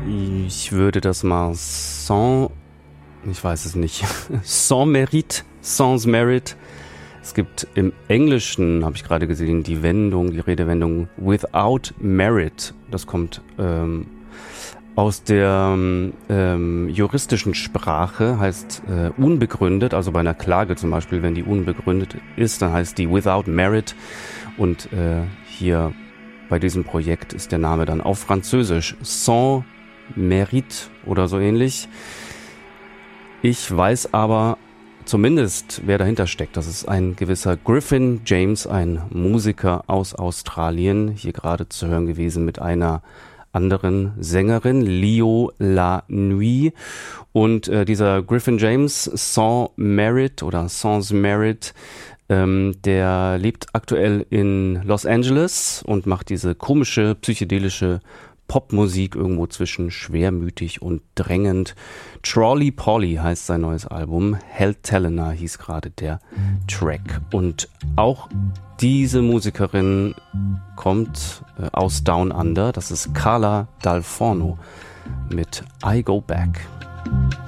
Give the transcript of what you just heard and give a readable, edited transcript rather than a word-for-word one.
Ich würde das mal ich weiß es nicht, sans Merit. Es gibt im Englischen, habe ich gerade gesehen, die Redewendung without merit. Das kommt aus der juristischen Sprache, heißt unbegründet, also bei einer Klage zum Beispiel, wenn die unbegründet ist, dann heißt die without merit. Und hier bei diesem Projekt ist der Name dann auf Französisch sans mérite oder so ähnlich. Ich weiß aber zumindest, wer dahinter steckt. Das ist ein gewisser Griffin James, ein Musiker aus Australien, hier gerade zu hören gewesen mit einer anderen Sängerin, Leo La Nuit. Und dieser Griffin James, sans Merit, der lebt aktuell in Los Angeles und macht diese komische, psychedelische Popmusik irgendwo zwischen schwermütig und drängend. Trolley Polly heißt sein neues Album. Held Helena hieß gerade der Track. Und auch diese Musikerin kommt aus Down Under. Das ist Carla Dal Forno mit I Go Back.